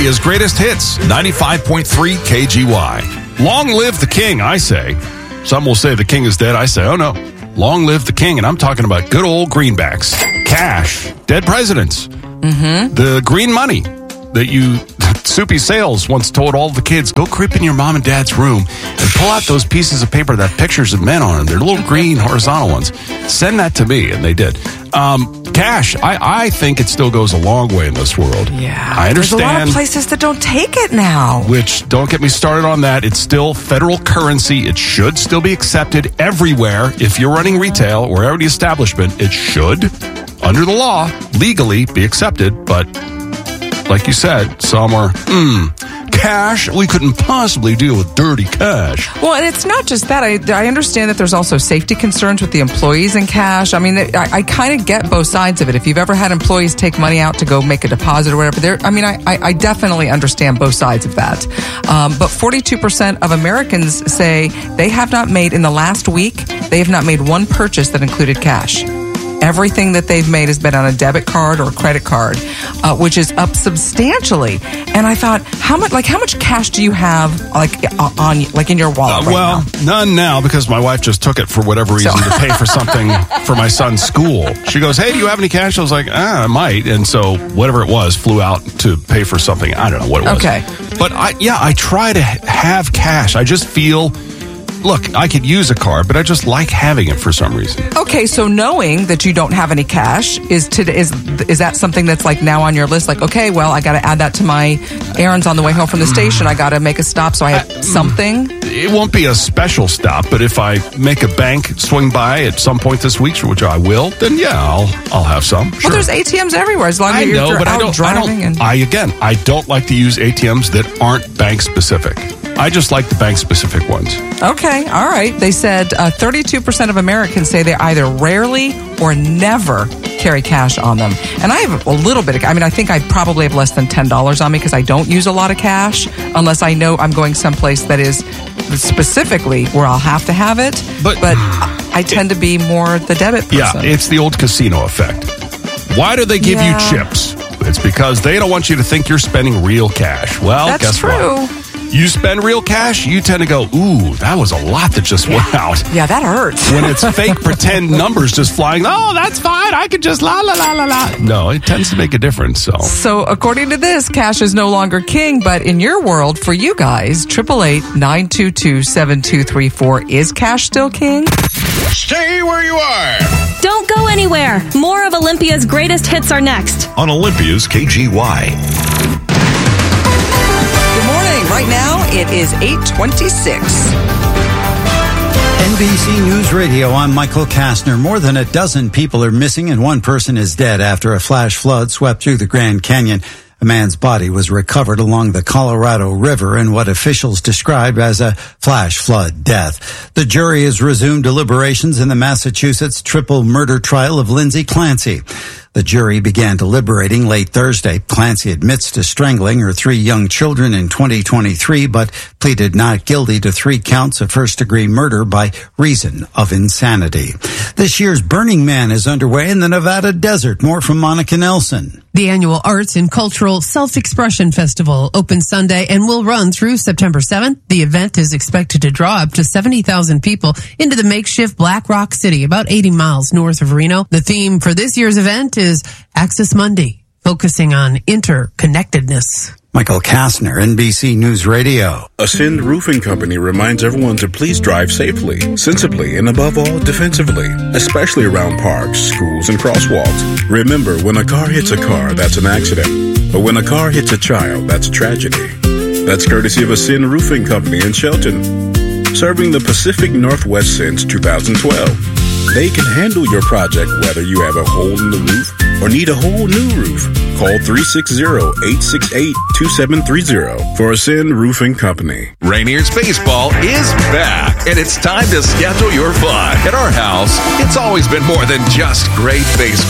Olympia's greatest hits, 95.3 KGY. Long live the king, I say. Some will say the king is dead. I say, oh no. Long live the king. And I'm talking about good old greenbacks. Cash. Dead presidents. The green money that Soupy Sales once told all the kids, go creep in your mom and dad's room and pull out those pieces of paper that have pictures of men on them. They're little green horizontal ones. Send that to me. And they did. Cash, I think it still goes a long way in this world. Yeah. I understand. There's a lot of places that don't take it now. Which, don't get me started on that. It's still federal currency. It should still be accepted everywhere. If you're running retail or any establishment, it should, under the law, legally be accepted. But like you said, some are, cash, we couldn't possibly deal with dirty cash. Well, and it's not just that. I understand that there's also safety concerns with the employees in cash. I mean, I kind of get both sides of it. If you've ever had employees take money out to go make a deposit or whatever, I definitely understand both sides of that. But 42% of Americans say they have not made, in the last week, they have not made one purchase that included cash. Everything that they've made has been on a debit card or a credit card, which is up substantially. And I thought, how much cash do you have in your wallet right now? None now, because my wife just took it for whatever reason to pay for something for my son's school. She goes, hey, do you have any cash? I was like, I might. And so whatever it was, flew out to pay for something. I don't know what it was. Okay. But I try to have cash. I just feel, look, I could use a card, but I just like having it for some reason. Okay, so knowing that you don't have any cash, is that something that's like now on your list? Like, okay, well, I got to add that to my errands on the way home from the station. I got to make a stop so I have something. It won't be a special stop, but if I make a bank swing by at some point this week, which I will, then yeah, I'll have some. Sure. Well, there's ATMs everywhere as long as you're out driving. I don't like to use ATMs that aren't bank specific. I just like the bank-specific ones. Okay, all right. They said 32% of Americans say they either rarely or never carry cash on them. And I have a little bit I think I probably have less than $10 on me because I don't use a lot of cash unless I know I'm going someplace that is specifically where I'll have to have it. But I tend to be more the debit person. Yeah, it's the old casino effect. Why do they give you chips? It's because they don't want you to think you're spending real cash. Well, guess true. what? You spend real cash, you tend to go, ooh, that was a lot that just went out. Yeah, that hurts. When it's fake pretend numbers just flying, oh, that's fine, I could just la la la la la. No, it tends to make a difference. So according to this, cash is no longer king, but in your world, for you guys, 888-922-7234, is cash still king? Stay where you are. Don't go anywhere. More of Olympia's greatest hits are next on Olympia's KGY. Right now, it is 8:26. NBC News Radio, I'm Michael Kastner. More than a dozen people are missing and one person is dead after a flash flood swept through the Grand Canyon. A man's body was recovered along the Colorado River in what officials described as a flash flood death. The jury has resumed deliberations in the Massachusetts triple murder trial of Lindsay Clancy. The jury began deliberating late Thursday. Clancy admits to strangling her 3 young children in 2023, but pleaded not guilty to 3 counts of first-degree murder by reason of insanity. This year's Burning Man is underway in the Nevada desert. More from Monica Nelson. The annual Arts and Cultural Self-Expression Festival opens Sunday and will run through September 7th. The event is expected to draw up to 70,000 people into the makeshift Black Rock City, about 80 miles north of Reno. The theme for this year's event is Access Monday, focusing on interconnectedness. Michael Kastner, NBC News Radio. Ascend Roofing Company reminds everyone to please drive safely, sensibly, and above all, defensively, especially around parks, schools, and crosswalks. Remember, when a car hits a car, that's an accident. But when a car hits a child, that's a tragedy. That's courtesy of Ascend Roofing Company in Shelton, serving the Pacific Northwest since 2012. They can handle your project whether you have a hole in the roof or need a whole new roof. Call 360-868-2730 for Ascend Roofing Company. Rainier's Baseball is back, and it's time to schedule your fun. At our house, it's always been more than just great baseball.